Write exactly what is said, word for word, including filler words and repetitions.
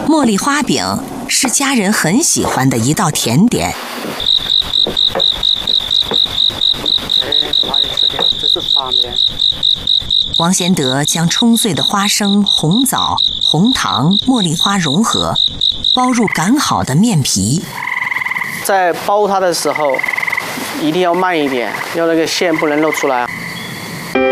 茉莉花饼是家人很喜欢的一道甜点。 这是发面。 王贤德将冲碎的花生、红枣、红糖、茉莉花融合，包入擀好的面皮。 在包它的时候，一定要慢一点，要那个馅不能露出来。